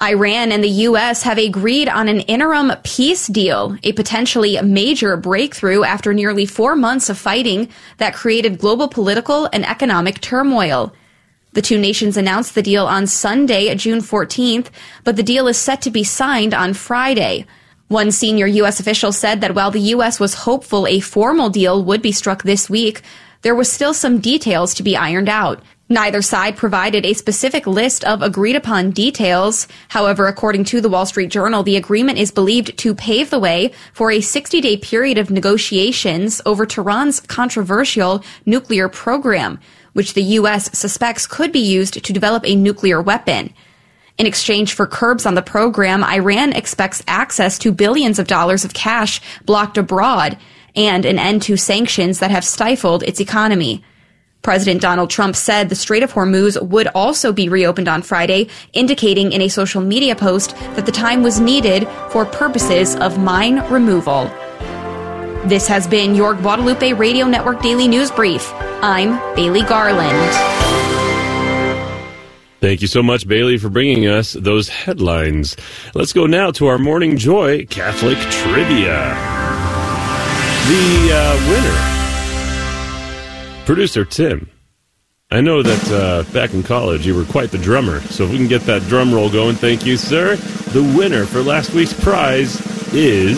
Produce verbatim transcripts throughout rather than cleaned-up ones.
Iran and the U S have agreed on an interim peace deal, a potentially major breakthrough after nearly four months of fighting that created global political and economic turmoil. The two nations announced the deal on Sunday, June fourteenth, but the deal is set to be signed on Friday. One senior U S official said that while the U S was hopeful a formal deal would be struck this week, there was still some details to be ironed out. Neither side provided a specific list of agreed-upon details. However, according to the Wall Street Journal, the agreement is believed to pave the way for a sixty-day period of negotiations over Tehran's controversial nuclear program, which the U S suspects could be used to develop a nuclear weapon. In exchange for curbs on the program, Iran expects access to billions of dollars of cash blocked abroad and an end to sanctions that have stifled its economy. President Donald Trump said the Strait of Hormuz would also be reopened on Friday, indicating in a social media post that the time was needed for purposes of mine removal. This has been your Guadalupe Radio Network Daily News Brief. I'm Bailey Garland. Thank you so much, Bailey, for bringing us those headlines. Let's go now to our Morning Joy Catholic Trivia. The uh, winner. Producer Tim, I know that uh, back in college you were quite the drummer, so if we can get that drum roll going, thank you, sir. The winner for last week's prize is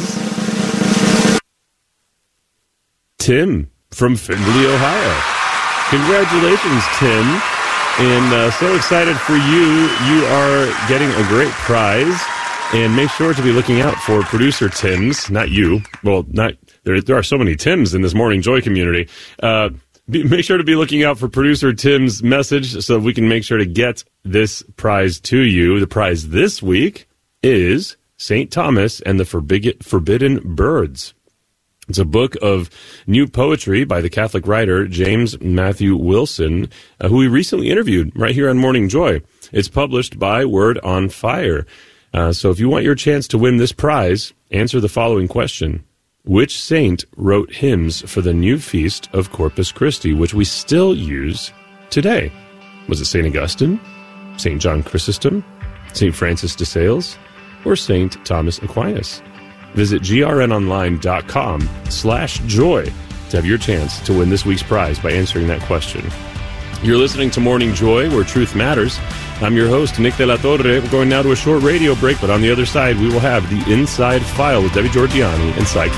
Tim from Findlay, Ohio. Congratulations, Tim, and uh, so excited for you. You are getting a great prize, and make sure to be looking out for Producer Tim's, not you, well, not there, there are so many Tims in this Morning Joy community, uh, Be, make sure to be looking out for Producer Tim's message so we can make sure to get this prize to you. The prize this week is Saint Thomas and the Forbid- Forbidden Birds. It's a book of new poetry by the Catholic writer James Matthew Wilson, uh, who we recently interviewed right here on Morning Joy. It's published by Word on Fire. Uh, so if you want your chance to win this prize, answer the following question. Which saint wrote hymns for the new feast of Corpus Christi, which we still use today? Was it Saint Augustine, Saint John Chrysostom, Saint Francis de Sales, or Saint Thomas Aquinas? Visit grnonline.com slash joy to have your chance to win this week's prize by answering that question. You're listening to Morning Joy, where truth matters. I'm your host, Nick De La Torre. We're going now to a short radio break, but on the other side, we will have the Inside File with Debbie Georgianni and Cy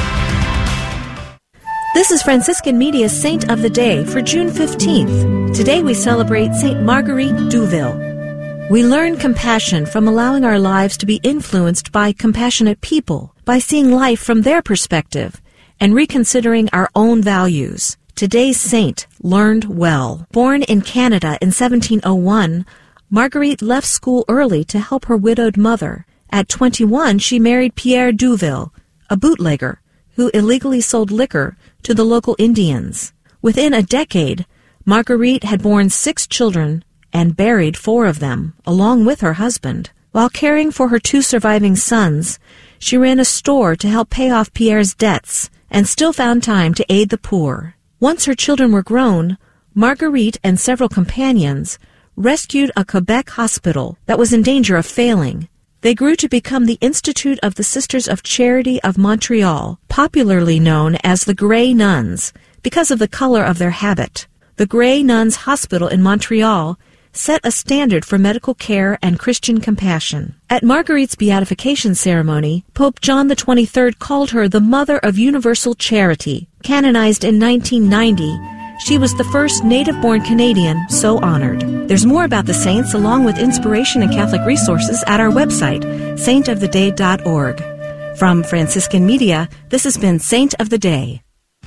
Kellett. This is Franciscan Media's Saint of the Day for June fifteenth. Today we celebrate Saint Marguerite Douville. We learn compassion from allowing our lives to be influenced by compassionate people, by seeing life from their perspective, and reconsidering our own values. Today's saint learned well. Born in Canada in seventeen oh one, Marguerite left school early to help her widowed mother. At twenty-one, she married Pierre Douville, a bootlegger who illegally sold liquor to the local Indians. Within a decade, Marguerite had borne six children and buried four of them, along with her husband. While caring for her two surviving sons, she ran a store to help pay off Pierre's debts and still found time to aid the poor. Once her children were grown, Marguerite and several companions rescued a Quebec hospital that was in danger of failing. They grew to become the Institute of the Sisters of Charity of Montreal, popularly known as the Grey Nuns, because of the color of their habit. The Grey Nuns Hospital in Montreal set a standard for medical care and Christian compassion. At Marguerite's beatification ceremony, Pope John the twenty-third called her the Mother of Universal Charity. Canonized in nineteen ninety, she was the first native-born Canadian so honored. There's more about the saints along with inspiration and Catholic resources at our website, saint of the day dot org. From Franciscan Media, this has been Saint of the Day.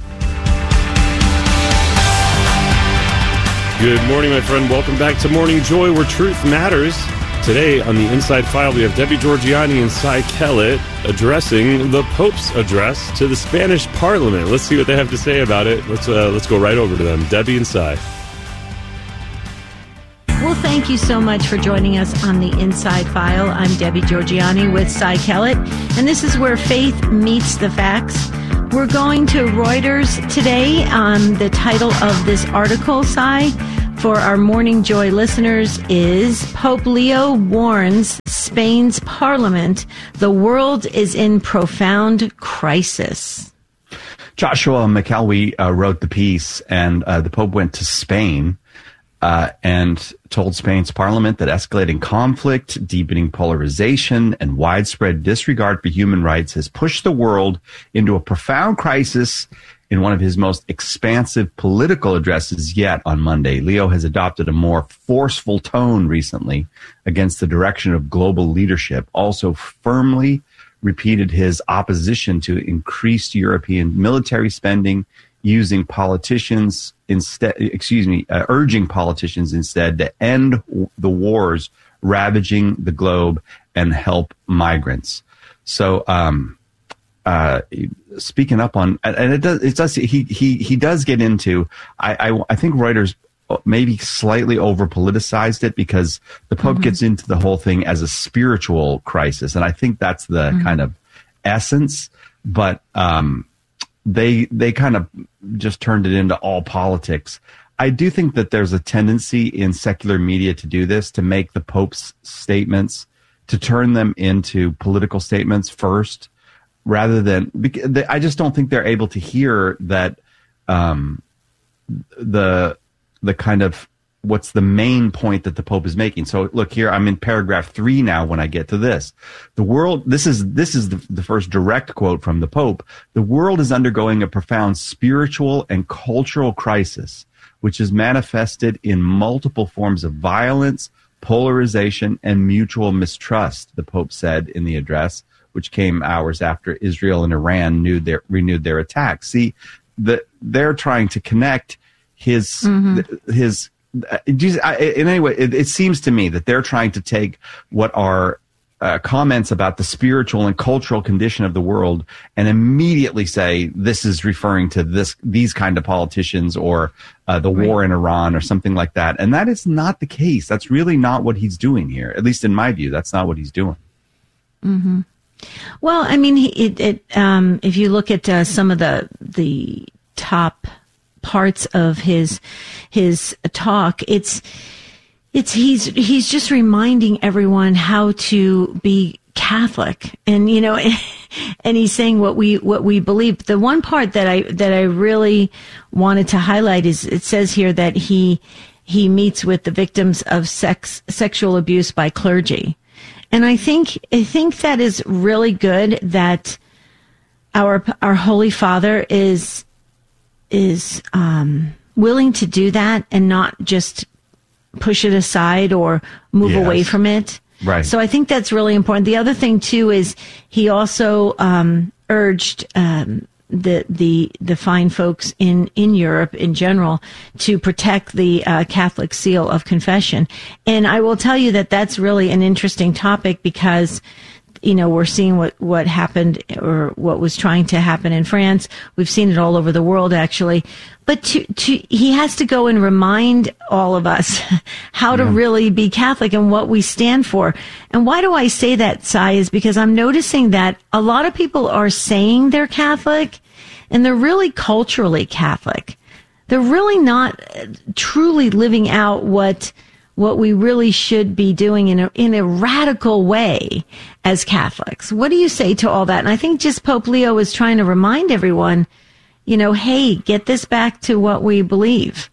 Good morning, my friend. Welcome back to Morning Joy, where truth matters. Today on the Inside File, we have Debbie Georgianni and Cy Kellett addressing the Pope's address to the Spanish Parliament. Let's see what they have to say about it. Let's uh, let's go right over to them. Debbie and Cy. Well, thank you so much for joining us on the Inside File. I'm Debbie Georgianni with Cy Kellett, and this is where faith meets the facts. We're going to Reuters today on the title of this article, Cy. for our Morning Joy listeners is Pope Leo warns Spain's parliament the world is in profound crisis. Joshua McElwee uh, wrote the piece, and uh, the Pope went to Spain uh, and told Spain's parliament that escalating conflict, deepening polarization, and widespread disregard for human rights has pushed the world into a profound crisis. In one of his most expansive political addresses yet on Monday, Leo has adopted a more forceful tone recently against the direction of global leadership, also firmly repeated his opposition to increased European military spending, using politicians instead, excuse me, uh, urging politicians instead to end the wars ravaging the globe and help migrants. So, um, uh, speaking up on, and it does, it does, he, he, he does get into, I, I, I think Reuters maybe slightly over politicized it because the Pope mm-hmm. gets into the whole thing as a spiritual crisis. And I think that's the mm-hmm. kind of essence, but, um, they, they kind of just turned it into all politics. I do think that there's a tendency in secular media to do this, to make the Pope's statements, to turn them into political statements first, rather than, I just don't think they're able to hear that, um, the, the kind of, what's the main point that the Pope is making. So look here, I'm in paragraph three now when I get to this. The world, this is, this is the, the first direct quote from the Pope. The world is undergoing a profound spiritual and cultural crisis, which is manifested in multiple forms of violence, polarization, and mutual mistrust, the Pope said in the address, which came hours after Israel and Iran renewed their, renewed their attacks. See, the, they're trying to connect his, mm-hmm. his, uh, in any way, it, it seems to me that they're trying to take what are uh, comments about the spiritual and cultural condition of the world and immediately say this is referring to this, these kind of politicians or uh, the right. war in Iran or something like that. And that is not the case. That's really not what he's doing here. At least in my view, that's not what he's doing. Mm-hmm. Well, I mean, it, it, um, if you look at uh, some of the the top parts of his his talk, it's it's he's he's just reminding everyone how to be Catholic, and you know, and he's saying what we what we believe. The one part that I that I really wanted to highlight is it says here that he he meets with the victims of sex sexual abuse by clergy. And I think I think that is really good that our our Holy Father is is um, willing to do that and not just push it aside or move yes. away from it. Right. So I think that's really important. The other thing too is he also um, urged um, the the the fine folks in in Europe in general to protect the uh, Catholic seal of confession. And I will tell you that that's really an interesting topic because, you know, we're seeing what what happened or what was trying to happen in France. We've seen it all over the world, actually. But to, to he has to go and remind all of us how to yeah. really be Catholic and what we stand for. And why do I say that, Cy, is because I'm noticing that a lot of people are saying they're Catholic and they're really culturally Catholic. They're really not truly living out what what we really should be doing in a, in a radical way as Catholics. What do you say to all that? And I think just Pope Leo is trying to remind everyone, you know, hey, get this back to what we believe.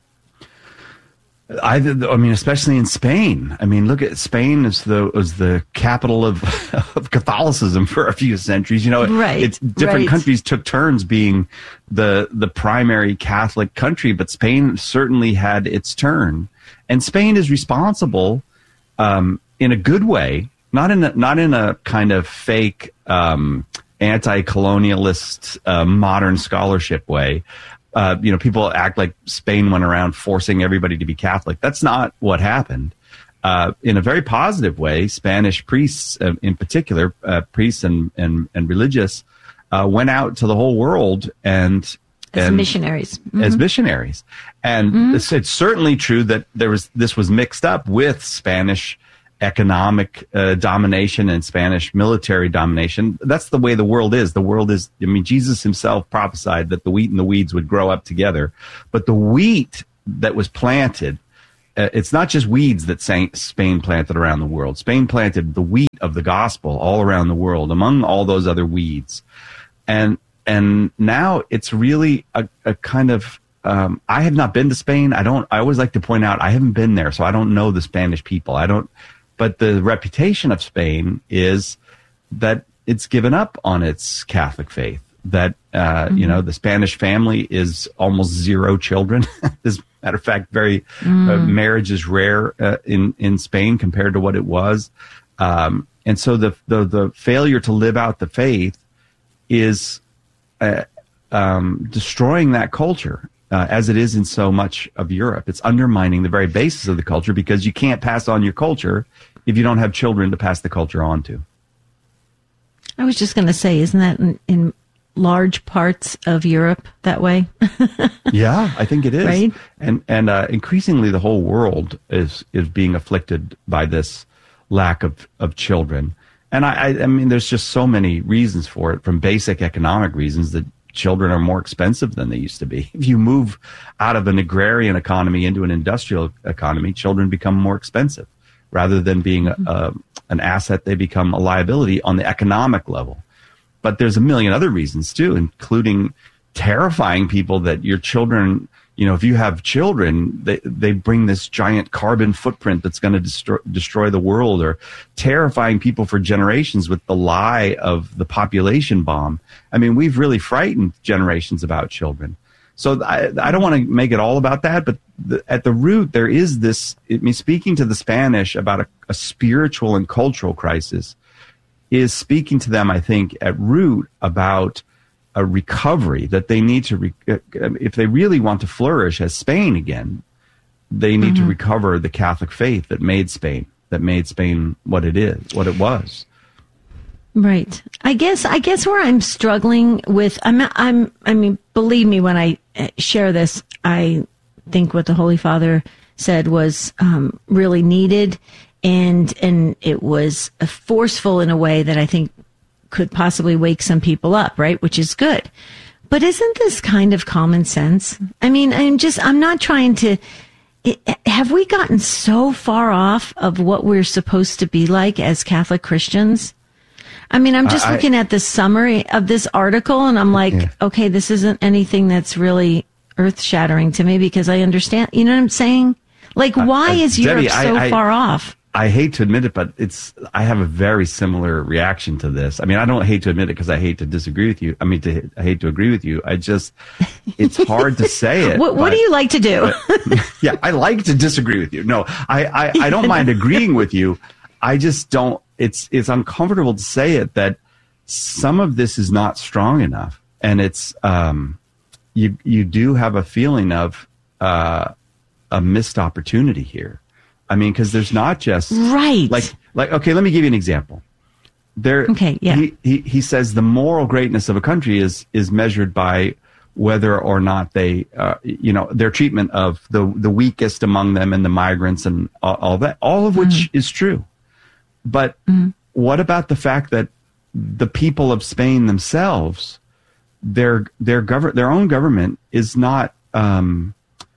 I, I mean, especially in Spain. I mean, look at Spain as the was the capital of, of Catholicism for a few centuries. You know, right, it's different right. countries took turns being the the primary Catholic country, but Spain certainly had its turn. And Spain is responsible um, in a good way, not in a, not in a kind of fake um, anti-colonialist uh, modern scholarship way. Uh, you know, people act like Spain went around forcing everybody to be Catholic. That's not what happened. Uh, in a very positive way, Spanish priests, uh, in particular, uh, priests and, and, and religious, uh, went out to the whole world and as and, missionaries. Mm-hmm. As missionaries. And mm-hmm. it's, it's certainly true that there was this was mixed up with Spanish economic uh, domination and Spanish military domination. That's the way the world is. The world is, I mean, Jesus himself prophesied that the wheat and the weeds would grow up together. But the wheat that was planted uh, it's not just weeds that Spain planted around the world. Spain planted the wheat of the gospel all around the world, among all those other weeds. And and now it's really a, a kind of, um, I have not been to Spain. I don't, I always like to point out, I haven't been there, so I don't know the Spanish people. I don't, but the reputation of Spain is that it's given up on its Catholic faith. That, uh, mm-hmm. you know, the Spanish family is almost zero children. As a matter of fact, very, mm. uh, marriage is rare uh, in, in Spain compared to what it was. Um, and so the, the, the failure to live out the faith is uh, um, destroying that culture, uh, as it is in so much of Europe. It's undermining the very basis of the culture, because you can't pass on your culture if you don't have children to pass the culture on to. I was just going to say, isn't that in, in large parts of Europe that way? Yeah, I think it is. Right? And and uh, increasingly the whole world is is being afflicted by this lack of, of children. And I, I, I mean, there's just so many reasons for it, from basic economic reasons that children are more expensive than they used to be. If you move out of an agrarian economy into an industrial economy, children become more expensive. Rather than being a, a, an asset, they become a liability on the economic level. But there's a million other reasons too, including terrifying people that your children, you know, if you have children, they, they bring this giant carbon footprint that's going to destroy, destroy the world, or terrifying people for generations with the lie of the population bomb. I mean, we've really frightened generations about children. So I, I don't want to make it all about that, but the, at the root, there is this, I mean, speaking to the Spanish about a, a spiritual and cultural crisis is speaking to them, I think, at root about a recovery that they need to, re- if they really want to flourish as Spain again, they need mm-hmm. to recover the Catholic faith that made Spain, that made Spain what it is, what it was. Right. I guess, I guess where I'm struggling with, I'm, I'm, I mean, believe me, when I share this, I think what the Holy Father said was, um, really needed, and, and it was uh, forceful in a way that I think could possibly wake some people up, right? Which is good. But isn't this kind of common sense? I mean, I'm just, I'm not trying to, it, have we gotten so far off of what we're supposed to be like as Catholic Christians? I mean, I'm just I, looking at the summary of this article, and I'm like, yeah. okay, this isn't anything that's really earth-shattering to me, because I understand, you know what I'm saying? Like, why uh, uh, is Debbie, Europe so I, I, far off? I hate to admit it, but it's, I have a very similar reaction to this. I mean, I don't hate to admit it because I hate to disagree with you. I mean, to, I hate to agree with you. I just, it's hard to say it. What, what but, do you like to do? but, yeah, I like to disagree with you. No, I, I, I don't mind agreeing with you. I just don't, it's, it's uncomfortable to say it, that some of this is not strong enough. And it's, um, you, you do have a feeling of, uh, a missed opportunity here. I mean, because there's not just right. Like, like, okay, let me give you an example. There, okay, yeah. He, he he says the moral greatness of a country is is measured by whether or not they, uh, you know, their treatment of the the weakest among them and the migrants and all, all that, all of which mm-hmm. is true. But mm-hmm. what about the fact that the people of Spain themselves, their their govern their own government is not. Um,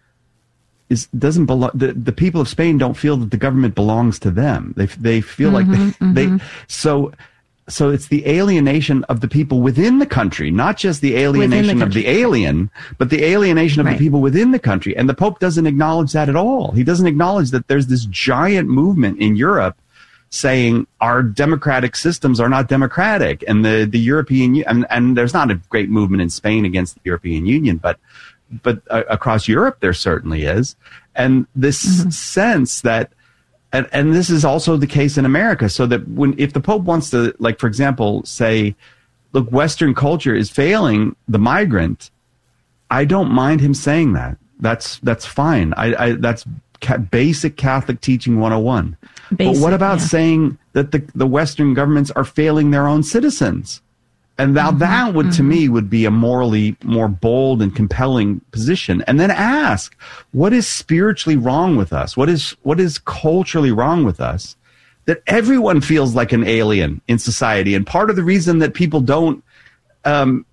Is, doesn't belong. The, the people of Spain don't feel that the government belongs to them. They they feel mm-hmm, like they, mm-hmm. they so so it's the alienation of the people within the country, not just the alienation the of the alien, but the alienation of right. the people within the country. And the Pope doesn't acknowledge that at all. He doesn't acknowledge that there's this giant movement in Europe saying our democratic systems are not democratic, and the the European and and there's not a great movement in Spain against the European Union, but. But uh, across Europe, there certainly is. And this mm-hmm. sense that, and, and this is also the case in America, so that when, if the Pope wants to, like, for example, say, look, Western culture is failing the migrant, I don't mind him saying that. That's, that's fine. I, I that's ca- basic Catholic teaching one oh one. Basic, but what about yeah. saying that the, the Western governments are failing their own citizens? And now mm-hmm, that would, mm-hmm. to me, would be a morally more bold and compelling position. And then ask, what is spiritually wrong with us? What is, what is culturally wrong with us that everyone feels like an alien in society? And part of the reason that people don't, um,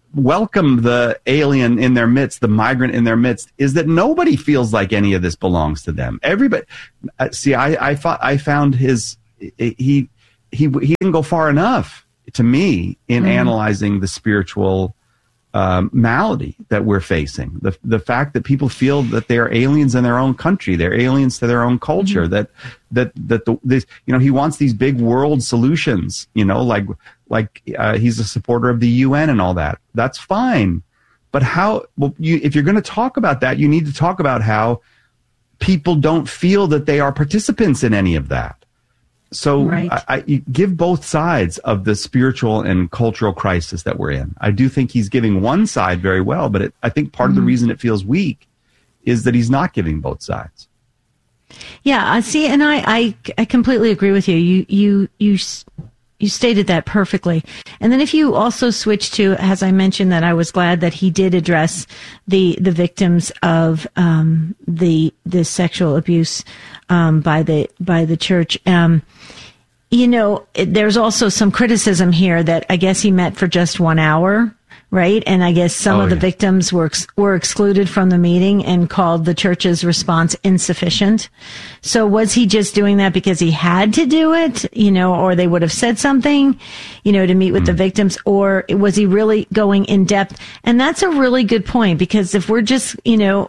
welcome the alien in their midst, the migrant in their midst, is that nobody feels like any of this belongs to them. Everybody, uh, see, I I, fought, I found his he he he didn't go far enough to me in mm-hmm. analyzing the spiritual um, malady that we're facing. The the fact that people feel that they are aliens in their own country, they're aliens to their own culture. Mm-hmm. That that that the, this you know he wants these big world solutions. You know, like like uh, he's a supporter of the U N and all that. That's fine, but how? Well, you, if you're going to talk about that, you need to talk about how people don't feel that they are participants in any of that. So right. I, I you give both sides of the spiritual and cultural crisis that we're in. I do think he's giving one side very well, but it, I think part mm-hmm. of the reason it feels weak is that he's not giving both sides. Yeah, I see, and I, I, I completely agree with you. You, you, you, you stated that perfectly. And then if you also switch to, as I mentioned, that I was glad that he did address the the victims of um, the the sexual abuse um, by the by the church. Um, you know, it, there's also some criticism here that I guess he met for just one hour. Right. And I guess some oh, of the yeah. victims were ex- were excluded from the meeting and called the church's response insufficient. So was he just doing that because he had to do it, you know, or they would have said something, you know, to meet with mm. the victims, or was he really going in depth? And that's a really good point, because if we're just, you know,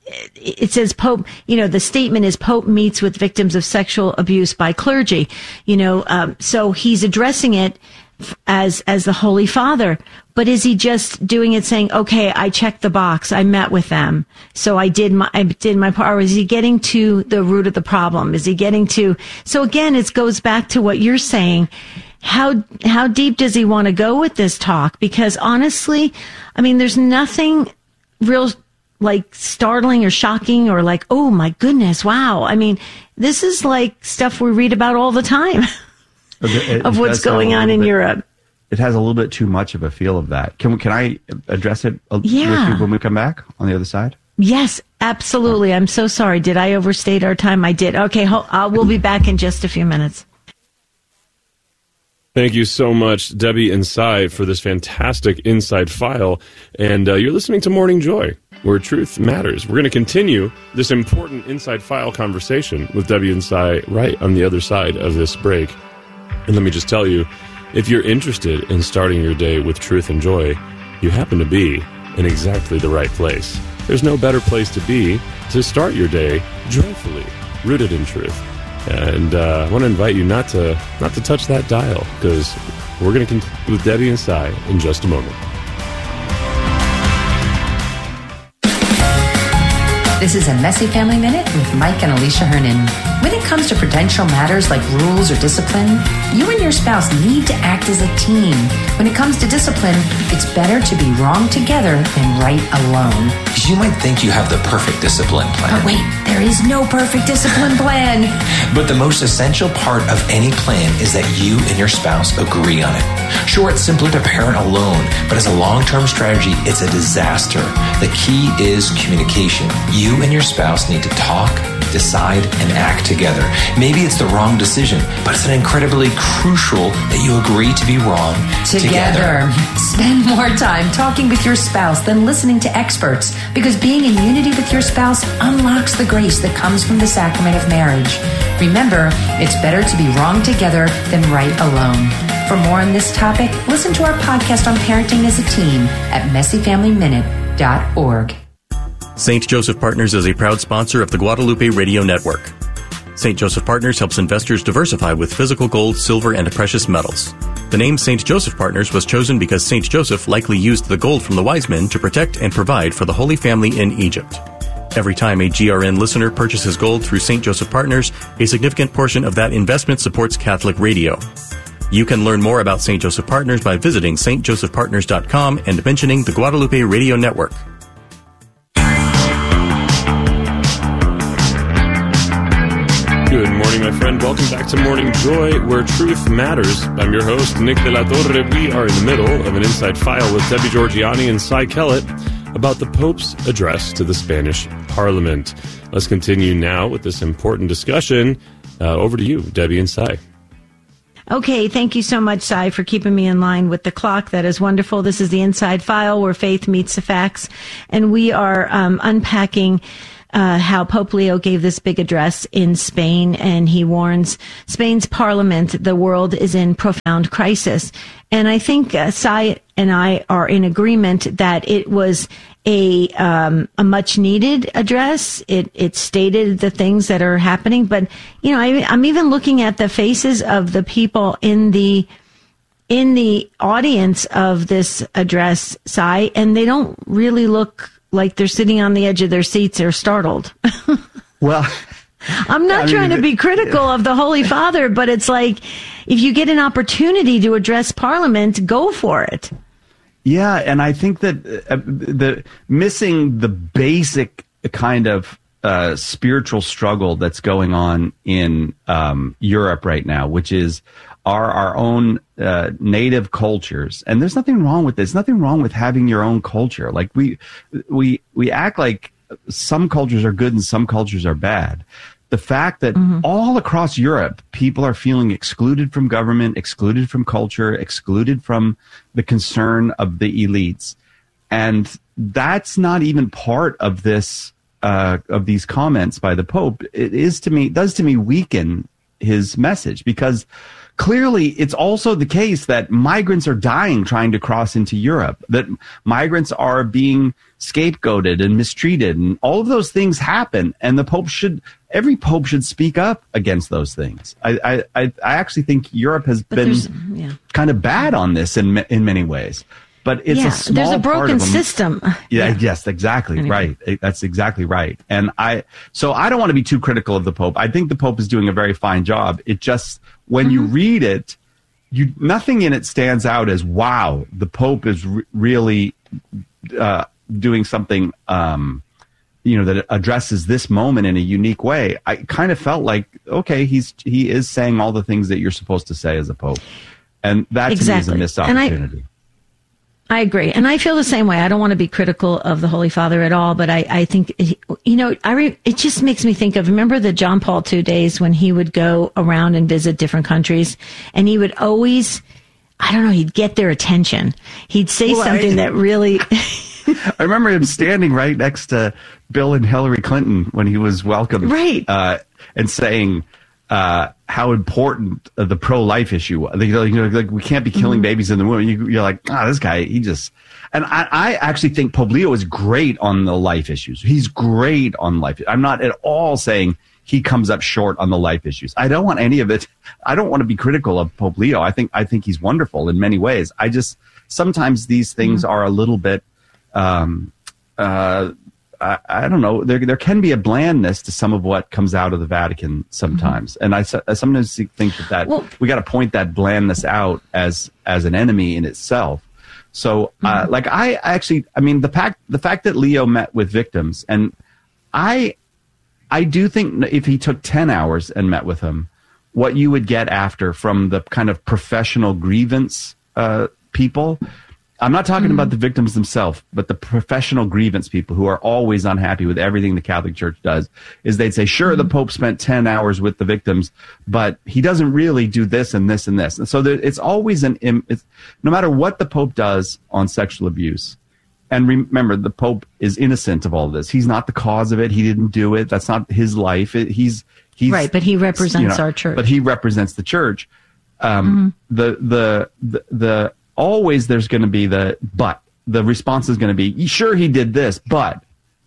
it says Pope, you know, the statement is Pope meets with victims of sexual abuse by clergy, you know, um, so he's addressing it as as the Holy Father. But is he just doing it saying, okay, I checked the box, I met with them, so I did my I did my part? Or is he getting to the root of the problem? Is he getting to, so again, it goes back to what you're saying. How how deep does he want to go with this talk? Because honestly, I mean, there's nothing real like startling or shocking or like, oh my goodness, wow. I mean, this is like stuff we read about all the time. It, of what's going on in bit, Europe. It has a little bit too much of a feel of that. Can can I address it a, yeah. with you when we come back on the other side? Yes, absolutely. I'm so sorry. Did I overstate our time? I did. Okay, ho- uh, we'll be back in just a few minutes. Thank you so much, Debbie and Cy, for this fantastic Inside File. And uh, you're listening to Morning Joy, where truth matters. We're going to continue this important Inside File conversation with Debbie and Cy right on the other side of this break. And let me just tell you, if you're interested in starting your day with truth and joy, you happen to be in exactly the right place. There's no better place to be to start your day joyfully, rooted in truth. And uh, I want to invite you not to not to touch that dial, because we're going to continue with Debbie and Cy in just a moment. This is a Messy Family Minute with Mike and Alicia Hernan. When it comes to prudential matters like rules or discipline, you and your spouse need to act as a team. When it comes to discipline, it's better to be wrong together than right alone. You might think you have the perfect discipline plan. But wait, there is no perfect discipline plan. But the most essential part of any plan is that you and your spouse agree on it. Sure, it's simpler to parent alone, but as a long-term strategy, it's a disaster. The key is communication. You and your spouse need to talk, decide, and act together. Maybe it's the wrong decision, but it's an incredibly crucial that you agree to be wrong together. together. Spend more time talking with your spouse than listening to experts, because being in unity with your spouse unlocks the grace that comes from the sacrament of marriage. Remember, it's better to be wrong together than right alone. For more on this topic, listen to our podcast on parenting as a team at messy family minute dot org. Saint Joseph Partners is a proud sponsor of the Guadalupe Radio Network. Saint Joseph Partners helps investors diversify with physical gold, silver, and precious metals. The name Saint Joseph Partners was chosen because Saint Joseph likely used the gold from the wise men to protect and provide for the Holy Family in Egypt. Every time a G R N listener purchases gold through Saint Joseph Partners, a significant portion of that investment supports Catholic radio. You can learn more about Saint Joseph Partners by visiting s t joseph partners dot com and mentioning the Guadalupe Radio Network. Good morning, my friend. Welcome back to Morning Joy, where truth matters. I'm your host, Nick de la Torre. We are in the middle of an Inside File with Debbie Georgianni and Cy Kellett about the Pope's address to the Spanish Parliament. Let's continue now with this important discussion. Uh, over to you, Debbie and Cy. Okay, thank you so much, Cy, for keeping me in line with the clock. That is wonderful. This is the Inside File, where faith meets the facts. And we are um, unpacking uh, how Pope Leo gave this big address in Spain. And he warns Spain's parliament, the world is in profound crisis. And I think uh, Cy and I are in agreement that it was a um, a much needed address. It it stated the things that are happening, but you know, I, I'm even looking at the faces of the people in the in the audience of this address, Cy, and they don't really look like they're sitting on the edge of their seats or startled. Well, I'm not I trying mean, to be critical of the Holy Father, but it's like if you get an opportunity to address Parliament, go for it. Yeah, and I think that uh, the missing the basic kind of uh, spiritual struggle that's going on in um, Europe right now, which is our our own uh, native cultures. And there's nothing wrong with this. Nothing wrong with having your own culture. Like we we we act like some cultures are good and some cultures are bad. The fact that mm-hmm. all across Europe, people are feeling excluded from government, excluded from culture, excluded from the concern of the elites. And that's not even part of this, uh, of these comments by the Pope. It is to me, does to me weaken his message, because clearly it's also the case that migrants are dying trying to cross into Europe, that migrants are being scapegoated and mistreated, and all of those things happen. And the Pope should, every Pope should speak up against those things. I, I, I actually think Europe has but been yeah. kind of bad on this in in many ways. But it's yeah, a small there's a broken part of them. system. Yeah, yeah. Yes, exactly. Anyway. Right. That's exactly right. And I, so I don't want to be too critical of the Pope. I think the Pope is doing a very fine job. It just, when mm-hmm. you read it, you, nothing in it stands out as, wow, the Pope is re- really, uh, doing something, um, you know, that addresses this moment in a unique way. I kind of felt like, okay, he's, he is saying all the things that you're supposed to say as a Pope. And that exactly. to me is a missed opportunity. I agree. And I feel the same way. I don't want to be critical of the Holy Father at all, but I, I think, you know, I re, it just makes me think of, remember the John Paul the Second days when he would go around and visit different countries, and he would always, I don't know, he'd get their attention. He'd say well, something I, that really... I remember him standing right next to Bill and Hillary Clinton when he was welcomed. Right. Uh, and saying... Uh, how important uh, the pro-life issue was. You know, like, like, we can't be killing mm-hmm. babies in the womb. You, you're like, ah, oh, this guy, he just... And I, I actually think Pope Leo is great on the life issues. He's great on life. I'm not at all saying he comes up short on the life issues. I don't want any of it. I don't want to be critical of Pope Leo. I think I think he's wonderful in many ways. I just... Sometimes these things mm-hmm. are a little bit... Um, uh, I, I don't know. There, there can be a blandness to some of what comes out of the Vatican sometimes, mm-hmm. and I, I sometimes think that, that well, we got to point that blandness out as as an enemy in itself. So, mm-hmm. uh, like I actually, I mean, the fact the fact that Leo met with victims, and I, I do think if he took ten hours and met with them, what you would get after from the kind of professional grievance uh, people. I'm not talking mm-hmm. about the victims themselves, but the professional grievance people who are always unhappy with everything the Catholic Church does, is they'd say, sure, mm-hmm. the Pope spent ten hours with the victims, but he doesn't really do this and this and this. And so there, it's always an, it's, no matter what the Pope does on sexual abuse, and remember, the Pope is innocent of all of this. He's not the cause of it. He didn't do it. That's not his life. It, he's, he's right, but he represents you know, our church. But he represents the church. Um, mm-hmm. the, the, the, the, Always there's going to be the but. The response is going to be, sure, he did this, but.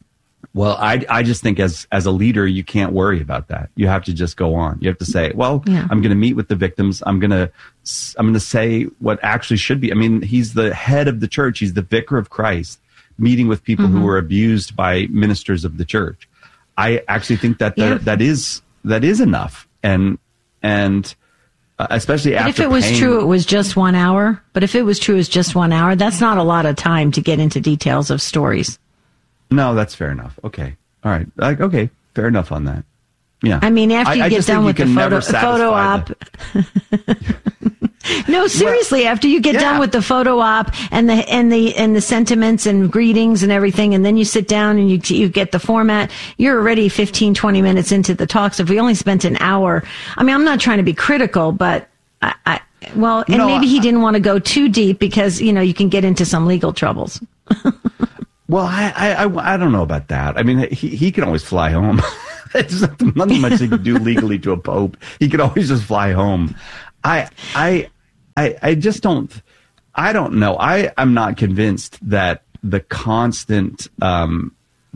Well, I, I just think as, as a leader, you can't worry about that. You have to just go on. You have to say, well, yeah. I'm going to meet with the victims. I'm going to, I'm going to say what actually should be. I mean, he's the head of the church. He's the vicar of Christ, meeting with people mm-hmm. who were abused by ministers of the church. I actually think that that, yeah. that is, that is enough. And, and, Uh, especially but after if it was paying, true, it was just one hour. But if it was true, it's just one hour. That's not a lot of time to get into details of stories. No, that's fair enough. Okay. All right. Like, okay. Fair enough on that. Yeah. I mean, after you I, get I done with the photo, photo op. No, seriously, well, after you get yeah. done with the photo op and the and the and the sentiments and greetings and everything, and then you sit down and you you get the format, you're already fifteen, twenty minutes into the talks. If we only spent an hour, I mean, I'm not trying to be critical, but I, I well, and No, maybe he I- didn't want to go too deep because, you know, you can get into some legal troubles. Well, I, I, I, I don't know about that. I mean, he, he can always fly home. There's nothing, nothing much he can do legally to a pope. He could always just fly home. I, I, I, I just don't, I don't know. I, I'm not convinced that the constant um,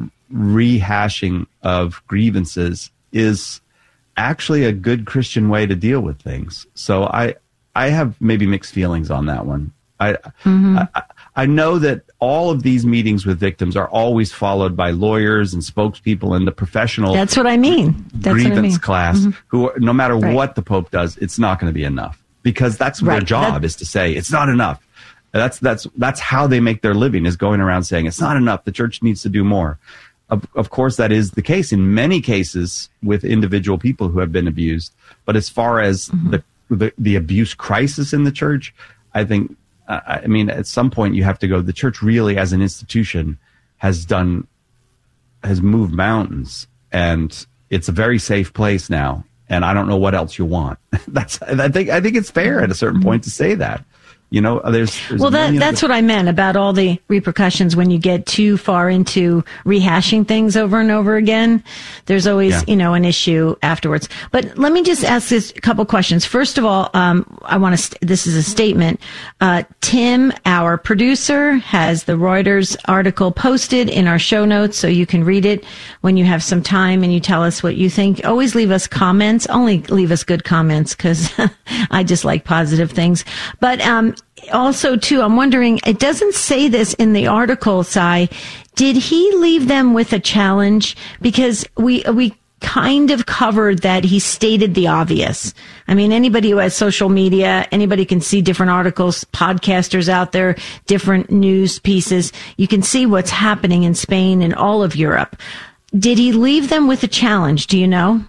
rehashing of grievances is actually a good Christian way to deal with things. So I, I have maybe mixed feelings on that one. I, mm-hmm. I, I know that all of these meetings with victims are always followed by lawyers and spokespeople and the professional. That's what I mean. That's grievance what I mean. class, mm-hmm. who, no matter right. what the Pope does, it's not going to be enough, because that's right. their job that, is to say it's not enough. That's that's that's how they make their living, is going around saying it's not enough. The church needs to do more. Of, of course, that is the case in many cases with individual people who have been abused. But as far as mm-hmm. the, the the abuse crisis in the church, I think. Uh, I mean, at some point you have to go, the church really as an institution has done, has moved mountains, and it's a very safe place now. And I don't know what else you want. That's, I think, I think it's fair at a certain mm-hmm. point to say that. You know, there's, there's well, that, that's what I meant about all the repercussions when you get too far into rehashing things over and over again. There's always, yeah. you know, an issue afterwards. But let me just ask this a couple questions. First of all, um, I want to, st- this is a statement. Uh, Tim, our producer, has the Reuters article posted in our show notes, so you can read it when you have some time and you tell us what you think. Always leave us comments. Only leave us good comments, because I just like positive things. But, um, also, too, I'm wondering, it doesn't say this in the article, Cy. Did he leave them with a challenge? Because we we kind of covered that he stated the obvious. I mean, anybody who has social media, anybody can see different articles, podcasters out there, different news pieces. You can see what's happening in Spain and all of Europe. Did he leave them with a challenge? Do you know?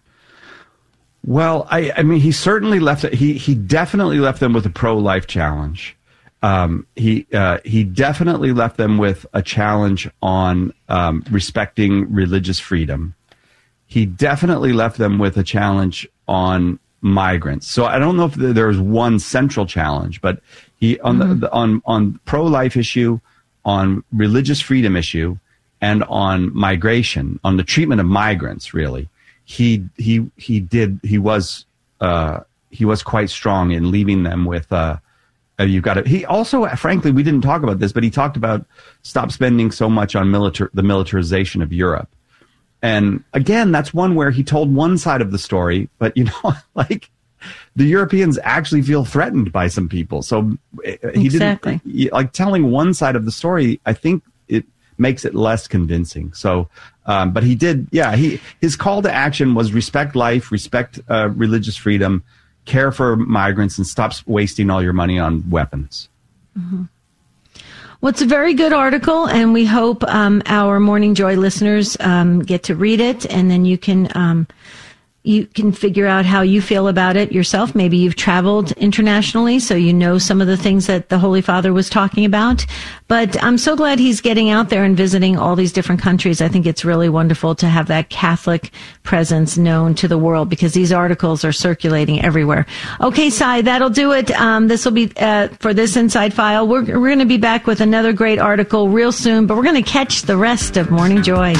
Well, I, I mean, he certainly left it. He, he definitely left them with a pro-life challenge. Um, he, uh, he definitely left them with a challenge on, um, respecting religious freedom. He definitely left them with a challenge on migrants. So I don't know if there's one central challenge, but he, on mm-hmm. the, the, on, on pro-life issue, on religious freedom issue, and on migration, on the treatment of migrants, really. He he he did he was uh, he was quite strong in leaving them with uh, uh, you've got to. He also, frankly, we didn't talk about this, but he talked about stop spending so much on militar the militarization of Europe. And again, that's one where he told one side of the story, but you know, like the Europeans actually feel threatened by some people. So he exactly. didn't like telling one side of the story. I think it makes it less convincing. So. Um, but he did, yeah, he, his call to action was respect life, respect uh, religious freedom, care for migrants, and stop wasting all your money on weapons. Mm-hmm. Well, it's a very good article, and we hope um, our Morning Joy listeners um, get to read it, and then you can um, you can figure out how you feel about it yourself. Maybe you've traveled internationally, so you know some of the things that the Holy Father was talking about. But I'm so glad he's getting out there and visiting all these different countries. I think it's really wonderful to have that Catholic presence known to the world, because these articles are circulating everywhere. Okay, Cy, that'll do it. Um, this will be uh, for this Inside File. We're, we're going to be back with another great article real soon, but we're going to catch the rest of Morning Joy.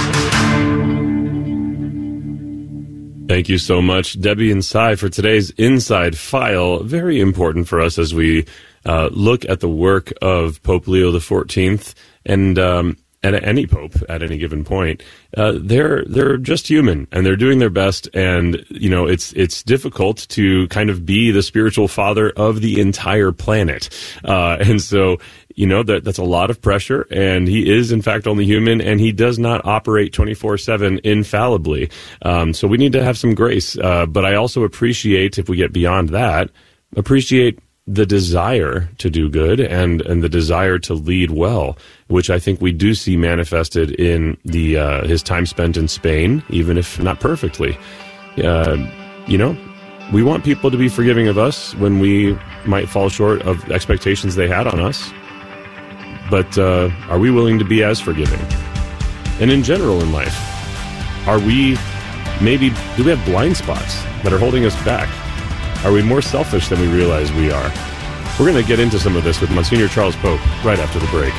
Thank you so much, Debbie and Cy, for today's Inside File. Very important for us as we uh, look at the work of Pope Leo the fourteenth, and um, at any pope at any given point. Uh, they're they're just human, and they're doing their best. And you know, it's it's difficult to kind of be the spiritual father of the entire planet, uh, and so. You know, that that's a lot of pressure, and he is, in fact, only human, and he does not operate twenty-four seven infallibly. Um, so we need to have some grace. Uh, but I also appreciate, if we get beyond that, appreciate the desire to do good and, and the desire to lead well, which I think we do see manifested in the uh, his time spent in Spain, even if not perfectly. Uh, you know, we want people to be forgiving of us when we might fall short of expectations they had on us. But uh, are we willing to be as forgiving? And in general in life, are we maybe, do we have blind spots that are holding us back? Are we more selfish than we realize we are? We're going to get into some of this with Monsignor Charles Pope right after the break.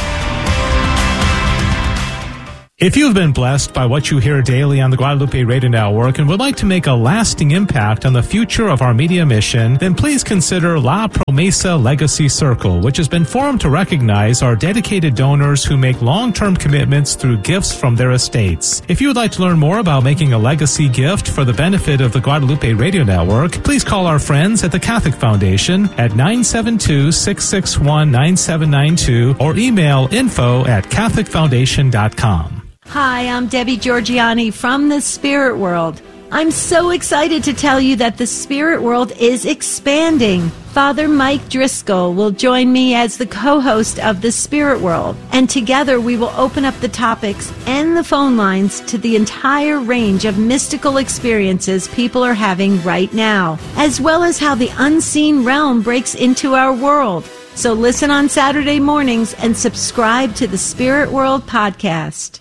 If you've been blessed by what you hear daily on the Guadalupe Radio Network and would like to make a lasting impact on the future of our media mission, then please consider La Promesa Legacy Circle, which has been formed to recognize our dedicated donors who make long-term commitments through gifts from their estates. If you would like to learn more about making a legacy gift for the benefit of the Guadalupe Radio Network, please call our friends at the Catholic Foundation at nine seven two, six six one, nine seven nine two or email info at catholic foundation dot com. Hi, I'm Debbie Georgiani from the Spirit World. I'm so excited to tell you that the Spirit World is expanding. Father Mike Driscoll will join me as the co-host of the Spirit World, and together we will open up the topics and the phone lines to the entire range of mystical experiences people are having right now, as well as how the unseen realm breaks into our world. So listen on Saturday mornings and subscribe to the Spirit World podcast.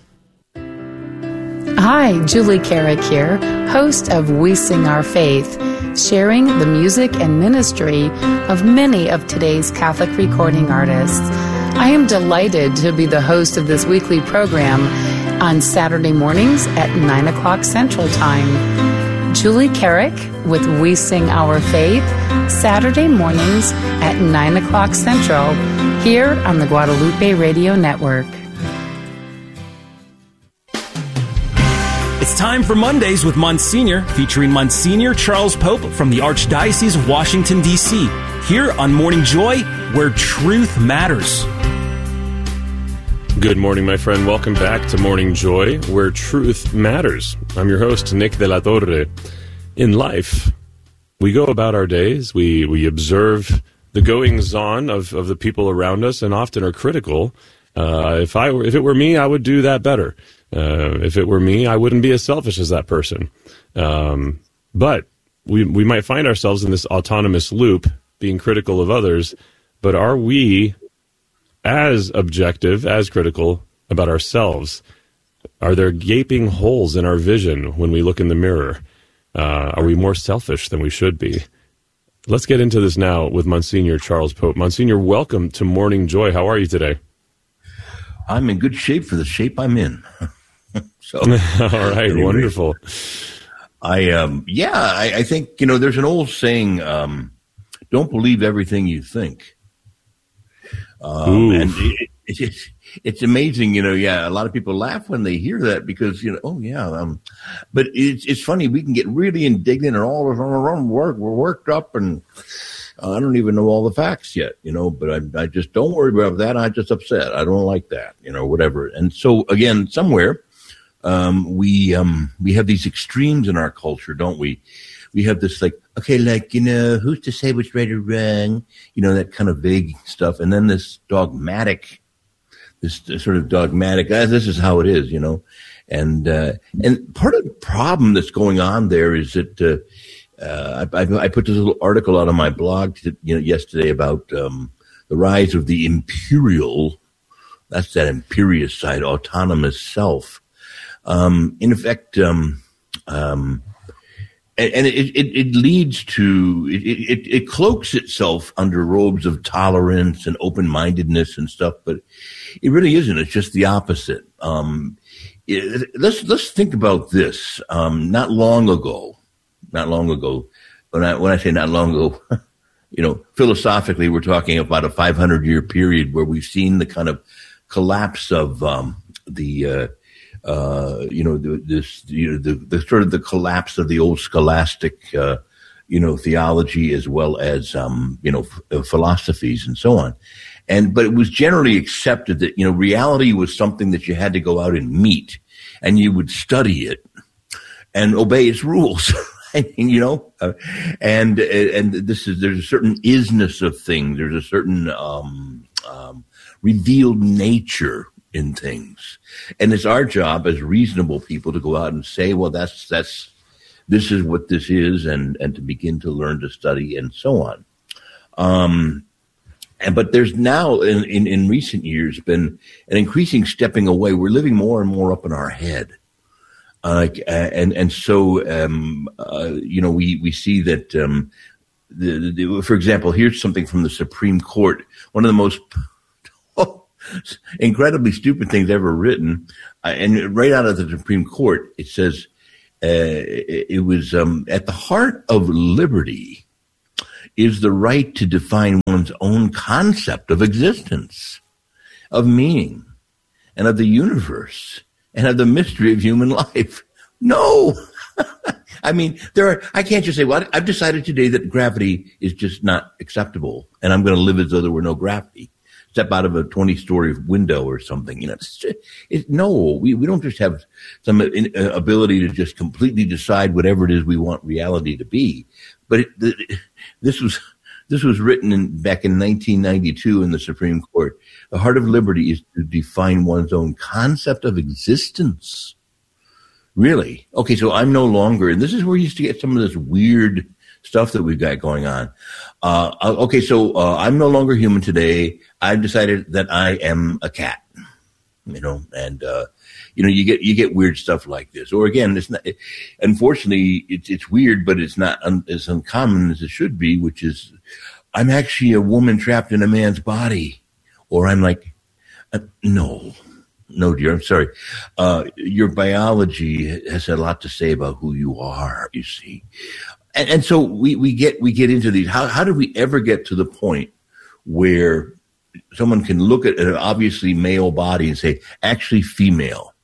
Hi, Julie Carrick here, host of We Sing Our Faith, sharing the music and ministry of many of today's Catholic recording artists. I am delighted to be the host of this weekly program on Saturday mornings at nine o'clock Central Time. Julie Carrick with We Sing Our Faith, Saturday mornings at nine o'clock Central, here on the Guadalupe Radio Network. It's time for Mondays with Monsignor, featuring Monsignor Charles Pope from the Archdiocese of Washington, D C, here on Morning Joy, where truth matters. Good morning, my friend. Welcome back to Morning Joy, where truth matters. I'm your host, Nick de la Torre. In life, we go about our days, we, we observe the goings-on of, of the people around us, and often are critical. Uh, if I were, if it were me, I would do that better. Uh, if it were me, I wouldn't be as selfish as that person. Um, but we we might find ourselves in this autonomous loop, being critical of others. But are we as objective, as critical about ourselves? Are there gaping holes in our vision when we look in the mirror? Uh, are we more selfish than we should be? Let's get into this now with Monsignor Charles Pope. Monsignor, welcome to Morning Joy. How are you today? I'm in good shape for the shape I'm in. So, all right, anyway, wonderful. I um, yeah, I, I think you know. There's an old saying: um, "Don't believe everything you think." Um, and it, it, it's it's amazing, you know. Yeah, a lot of people laugh when they hear that because you know, oh yeah. Um, but it's it's funny. We can get really indignant and all of our own work. We're worked up, and uh, I don't even know all the facts yet, you know. But I I just don't worry about that. I'm just upset. I don't like that, you know, whatever. And so again, somewhere. Um, we, um, we have these extremes in our culture, don't we? We have this like, okay, like, you know, who's to say what's right or wrong? You know, that kind of vague stuff. And then this dogmatic, this, this sort of dogmatic, ah, this is how it is, you know? And, uh, and part of the problem that's going on there is that, uh, uh, I, I put this little article out on my blog, to, you know, yesterday about, um, the rise of the imperial, that's that imperious side, autonomous self. Um, in effect, um, um, and, and it, it, it leads to, it, it, it cloaks itself under robes of tolerance and open-mindedness and stuff, but it really isn't. It's just the opposite. Um, it, let's, let's think about this. Um, not long ago, not long ago, when I, when I say not long ago, you know, philosophically, we're talking about a five hundred year period where we've seen the kind of collapse of, um, the, uh, Uh, you know, the, this, you know, the, the sort of the collapse of the old scholastic, uh, you know, theology as well as, um, you know, f- philosophies and so on. And, but it was generally accepted that, you know, reality was something that you had to go out and meet and you would study it and obey its rules. I mean, you know, uh, and, and this is, there's a certain isness of things. There's a certain, um, um, revealed nature in things. And it's our job as reasonable people to go out and say, well, that's, that's, this is what this is, and, and to begin to learn to study and so on. Um, and, but there's now in, in, in recent years been an increasing stepping away. We're living more and more up in our head. Uh, and, and so, um, uh, you know, we, we see that, um, the, the, for example, here's something from the Supreme Court. One of the most oh, incredibly stupid things ever written. Uh, and right out of the Supreme Court, it says, uh, it, it was, um, at the heart of liberty is the right to define one's own concept of existence, of meaning, and of the universe, and of the mystery of human life. No. I mean, there are, I can't just say, well, I've decided today that gravity is just not acceptable, and I'm going to live as though there were no gravity. Step out of a twenty-story window or something. You know, it's just, it, no, we, we don't just have some in, uh, ability to just completely decide whatever it is we want reality to be. But it, the, this was this was written in, back in nineteen ninety-two in the Supreme Court. The heart of liberty is to define one's own concept of existence. Really? Okay, so I'm no longer, and this is where you used to get some of this weird stuff that we've got going on. Uh, okay, so uh, I'm no longer human today. I've decided that I am a cat, you know, and, uh, you know, you get, you get weird stuff like this. Or again, it's not, it, unfortunately, it's, it's weird, but it's not un, as uncommon as it should be, which is I'm actually a woman trapped in a man's body. Or I'm like, uh, no, no, dear, I'm sorry. Uh, your biology has a lot to say about who you are, you see. And, and so we, we get, we get into these. How, how did we ever get to the point where someone can look at an obviously male body and say, actually female,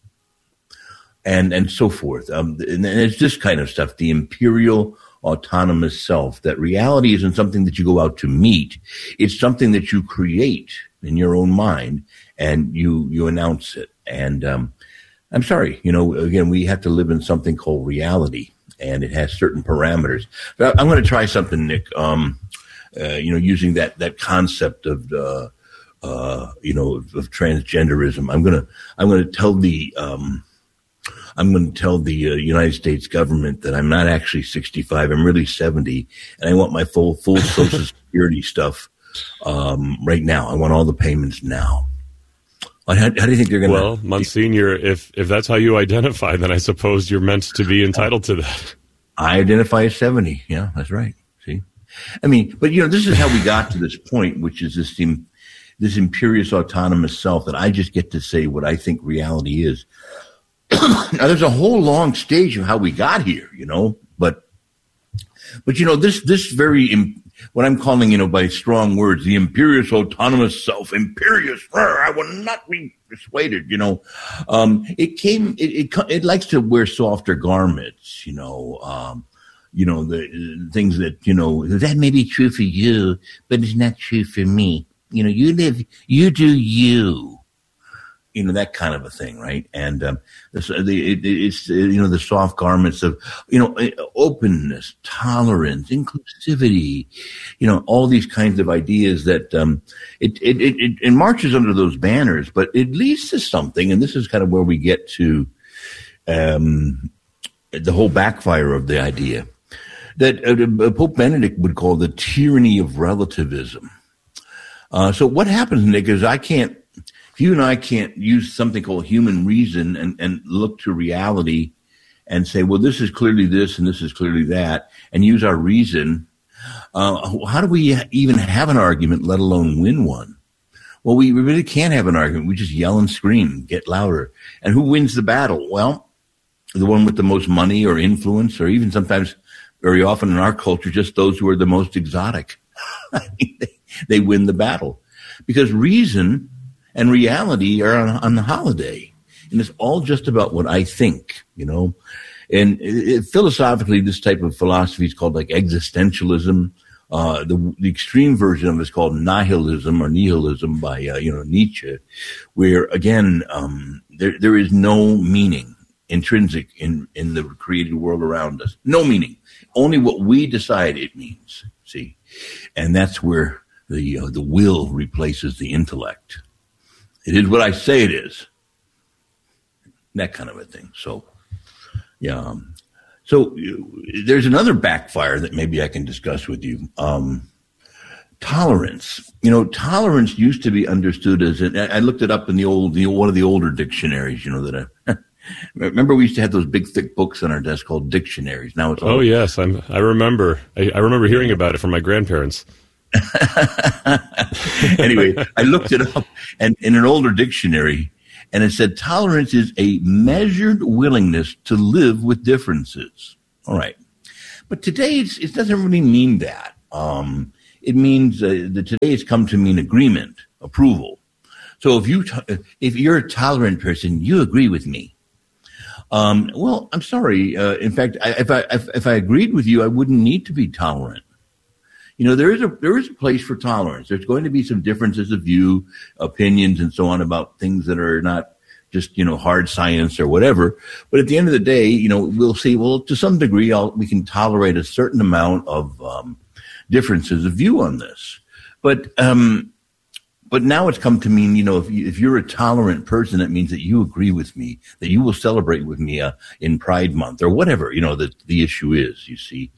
and, and so forth. Um, and, and it's this kind of stuff, the imperial autonomous self, that reality isn't something that you go out to meet. It's something that you create in your own mind, and you, you announce it. And, um, I'm sorry, you know, again, we have to live in something called reality, and it has certain parameters. But I'm going to try something, Nick, um, uh, you know, using that, that concept of, uh, uh, you know, of, of transgenderism. I'm going to, I'm going to tell the, um, I'm going to tell the uh, United States government that I'm not actually sixty-five. I'm really seventy, and I want my full, full Social Security stuff, um, right now. I want all the payments now. How, how do you think they're going to? Well, Monsignor, if if that's how you identify, then I suppose you're meant to be entitled to that. I identify as seventy. Yeah, that's right. See, I mean, but you know, this is how we got to this point, which is this this imperious autonomous self that I just get to say what I think reality is. Now, there's a whole long stage of how we got here, you know, but but you know, this this very what I'm calling, you know, by strong words, the imperious autonomous self, imperious, I will not be persuaded, you know. Um, it came, it, it, it likes to wear softer garments, you know, um, you know, the, the things that, you know, that may be true for you, but it's not true for me. You know, you live, you do you. You know, that kind of a thing, right? And um, the, the, it, it's, you know, the soft garments of, you know, openness, tolerance, inclusivity, you know, all these kinds of ideas that um, it, it, it, it marches under those banners, but it leads to something, and this is kind of where we get to um, the whole backfire of the idea that uh, Pope Benedict would call the tyranny of relativism. Uh, so what happens, Nick, is I can't, you and I can't use something called human reason and, and look to reality and say, well, this is clearly this and this is clearly that, and use our reason. Uh, how do we even have an argument, let alone win one? Well, we really can't have an argument. We just yell and scream, get louder. And who wins the battle? Well, the one with the most money or influence, or even sometimes, very often in our culture, just those who are the most exotic. I mean, they, they win the battle. Because reason and reality are on, on the holiday. And it's all just about what I think, you know. And it, it, philosophically, this type of philosophy is called like existentialism. Uh, the, the extreme version of it is called nihilism or nihilism by, uh, you know, Nietzsche, where, again, um, there, there is no meaning intrinsic in, in the created world around us. No meaning. Only what we decide it means, see. And that's where the, uh, the will replaces the intellect. It is what I say it is. That kind of a thing. So, yeah. Um, so uh, there's another backfire that maybe I can discuss with you. Um, tolerance. You know, tolerance used to be understood as, I looked it up in the old, the, one of the older dictionaries, you know, that I, Remember, we used to have those big, thick books on our desk called dictionaries. Now it's all oh yes, I'm. I remember. I, I remember hearing about it from my grandparents. Anyway, I looked it up, and in an older dictionary, and it said tolerance is a measured willingness to live with differences. All right, but today it's, it doesn't really mean that. Um, it means uh, that today it's come to mean agreement, approval. So if you t- if you're a tolerant person, you agree with me. Um, well, I'm sorry. Uh, in fact, I, if I if, if I agreed with you, I wouldn't need to be tolerant. You know, there is a there is a place for tolerance. There's going to be some differences of view, opinions, and so on about things that are not just, you know, hard science or whatever. But at the end of the day, you know, we'll see. Well, to some degree, I'll, we can tolerate a certain amount of um, differences of view on this. But um, but now it's come to mean, you know, if, you, if you're a tolerant person, that means that you agree with me, that you will celebrate with me uh, in Pride Month or whatever, you know, the, the issue is, you see.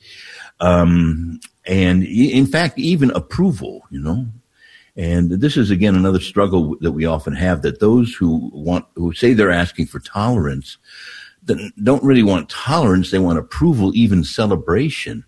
Um, and in fact, even approval, you know. And this is, again, another struggle that we often have, that those who want, who say they're asking for tolerance, don't really want tolerance. They want approval, even celebration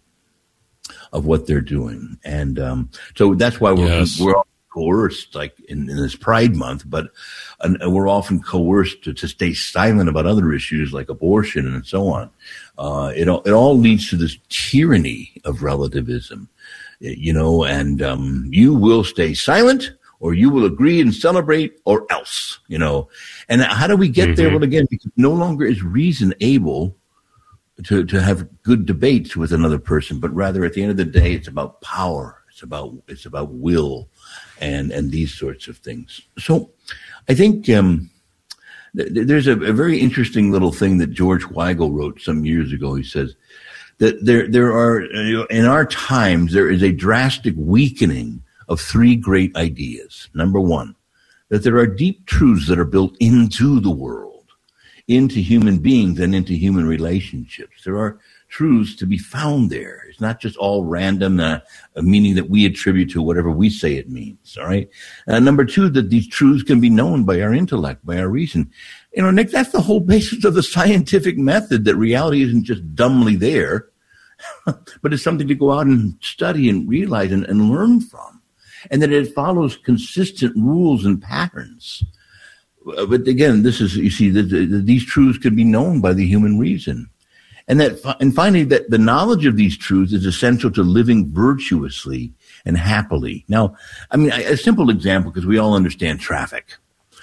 of what they're doing. And um, so that's why we're, yes. we're all coerced, like in, in this Pride Month, but uh, we're often coerced to, to stay silent about other issues like abortion and so on. Uh, it, all, it all leads to this tyranny of relativism, you know, and um, you will stay silent or you will agree and celebrate or else, you know. And how do we get mm-hmm. there? Well, again, because no longer is reason able to, to have good debates with another person, but rather at the end of the day, it's about power. It's about, it's about will and, and these sorts of things. So I think um, th- there's a, a very interesting little thing that George Weigel wrote some years ago. He says that there, there are, in our times, there is a drastic weakening of three great ideas. Number one, that there are deep truths that are built into the world, into human beings and into human relationships. There are truths to be found there. It's not just all random, uh, a meaning that we attribute to whatever we say it means, all right? Uh, number two, that these truths can be known by our intellect, by our reason. You know, Nick, that's the whole basis of the scientific method, that reality isn't just dumbly there, but it's something to go out and study and realize and, and learn from, and that it follows consistent rules and patterns. But again, this is, you see, the, the, these truths can be known by the human reason. And that, and finally, that the knowledge of these truths is essential to living virtuously and happily. Now, I mean, a simple example, because we all understand traffic.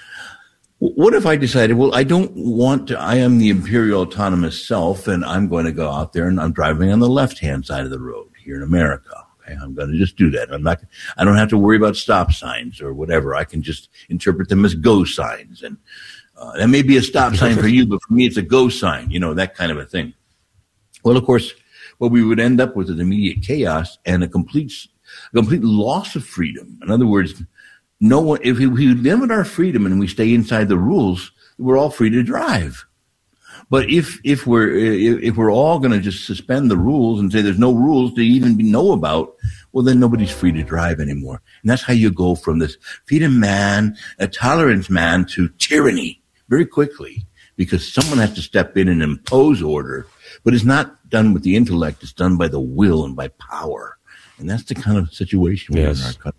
What if I decided, well, I don't want to, I am the imperial autonomous self, and I'm going to go out there and I'm driving on the left-hand side of the road here in America. Okay, I'm going to just do that. I'm not, I don't have to worry about stop signs or whatever. I can just interpret them as go signs. And uh, that may be a stop sign for you, but for me, it's a go sign, you know, that kind of a thing. Well, of course, what we would end up with is immediate chaos and a complete, a complete loss of freedom. In other words, no one, if we, we limit our freedom and we stay inside the rules, we're all free to drive. But if, if we're, if we're all going to just suspend the rules and say there's no rules to even be know about, well, then nobody's free to drive anymore. And that's how you go from this freedom man, a tolerance man, to tyranny very quickly, because someone has to step in and impose order. But it's not done with the intellect. It's done by the will and by power. And that's the kind of situation we're yes. in our country.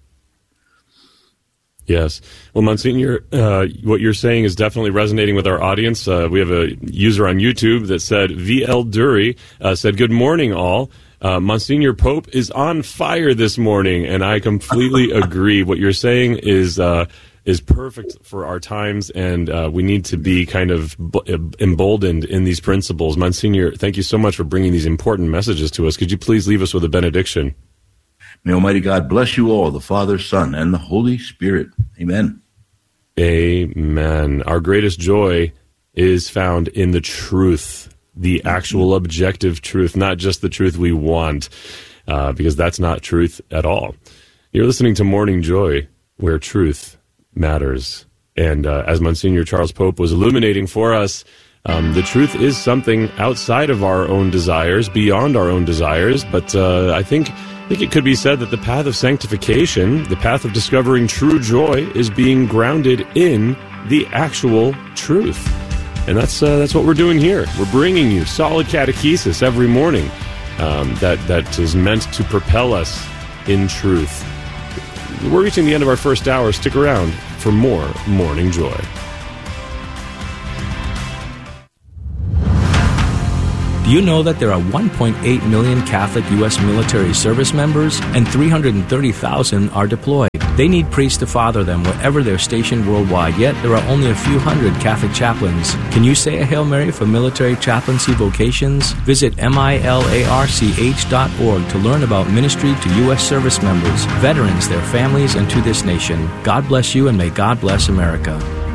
Yes. Well, Monsignor, uh, what you're saying is definitely resonating with our audience. Uh, we have a user on YouTube that said, V L Dury uh, said, good morning, all. Uh, Monsignor Pope is on fire this morning, and I completely agree. What you're saying is uh, is perfect for our times, and uh, we need to be kind of emboldened in these principles. Monsignor, thank you so much for bringing these important messages to us. Could you please leave us with a benediction? May Almighty God bless you all, the Father, Son, and the Holy Spirit. Amen. Amen. Our greatest joy is found in the truth, the actual objective truth, not just the truth we want, uh, because that's not truth at all. You're listening to Morning Joy, where truth matters. And uh, as Monsignor Charles Pope was illuminating for us, um, the truth is something outside of our own desires, beyond our own desires, but uh, I think... I think it could be said that the path of sanctification, the path of discovering true joy, is being grounded in the actual truth. And that's uh, that's what we're doing here. We're bringing you solid catechesis every morning um, that, that is meant to propel us in truth. We're reaching the end of our first hour. Stick around for more Morning Joy. Do you know that there are one point eight million Catholic U S military service members and three hundred thirty thousand are deployed? They need priests to father them wherever they're stationed worldwide, yet there are only a few hundred Catholic chaplains. Can you say a Hail Mary for military chaplaincy vocations? Visit milarch dot org to learn about ministry to U S service members, veterans, their families, and to this nation. God bless you, and may God bless America.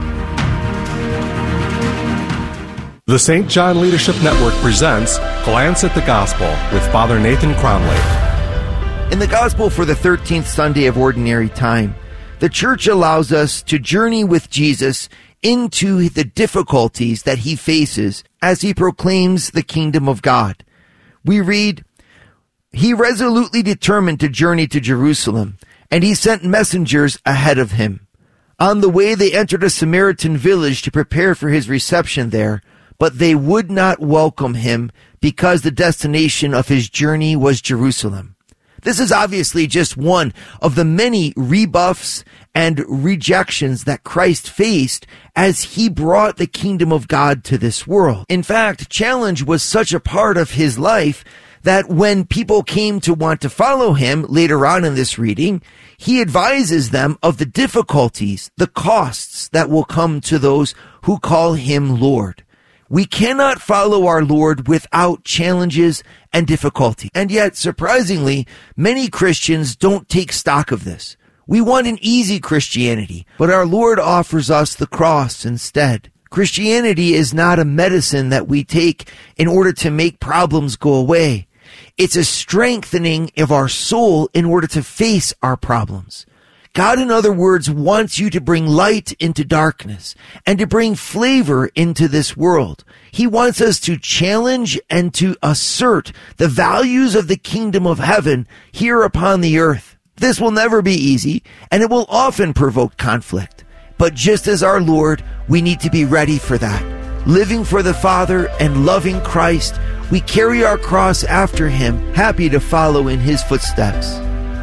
The Saint John Leadership Network presents Glance at the Gospel with Father Nathan Cromley. In the Gospel for the thirteenth Sunday of Ordinary Time, the Church allows us to journey with Jesus into the difficulties that he faces as he proclaims the kingdom of God. We read, "He resolutely determined to journey to Jerusalem, and he sent messengers ahead of him. On the way they entered a Samaritan village to prepare for his reception there, but they would not welcome him because the destination of his journey was Jerusalem." This is obviously just one of the many rebuffs and rejections that Christ faced as he brought the kingdom of God to this world. In fact, challenge was such a part of his life that when people came to want to follow him later on in this reading, he advises them of the difficulties, the costs that will come to those who call him Lord. We cannot follow our Lord without challenges and difficulty. And yet, surprisingly, many Christians don't take stock of this. We want an easy Christianity, but our Lord offers us the cross instead. Christianity is not a medicine that we take in order to make problems go away. It's a strengthening of our soul in order to face our problems. God, in other words, wants you to bring light into darkness and to bring flavor into this world. He wants us to challenge and to assert the values of the kingdom of heaven here upon the earth. This will never be easy, and it will often provoke conflict. But just as our Lord, we need to be ready for that. Living for the Father and loving Christ, we carry our cross after him, happy to follow in his footsteps.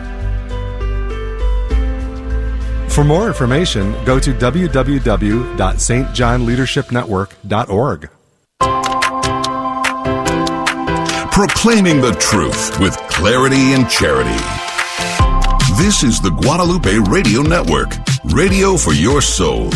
For more information, go to w w w dot s t john leadership network dot org. Proclaiming the truth with clarity and charity. This is the Guadalupe Radio Network, radio for your soul.